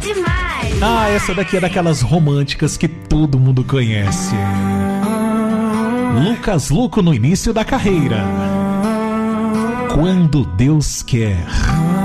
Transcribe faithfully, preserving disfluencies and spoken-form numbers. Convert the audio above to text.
demais. Ah, essa daqui é daquelas românticas que todo mundo conhece. Lucas Luco no início da carreira. Quando Deus quer.